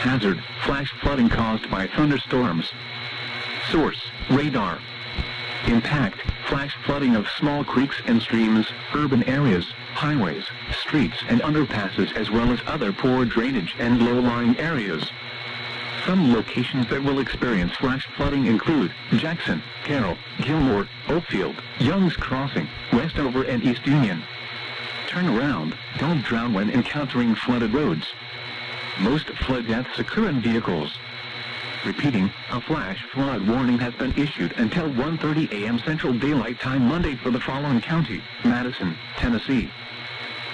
Hazard, flash flooding caused by thunderstorms. Source, radar. Impact, flash flooding of small creeks and streams, urban areas, highways, streets and underpasses as well as other poor drainage and low-lying areas. Some locations that will experience flash flooding include Jackson, Carroll, Gilmore, Oakfield, Young's Crossing, Westover and East Union. Turn around, don't drown when encountering flooded roads. Most flood deaths occur in vehicles. Repeating, a flash flood warning has been issued until 1:30 a.m. Central Daylight Time Monday for the following county: Madison, Tennessee,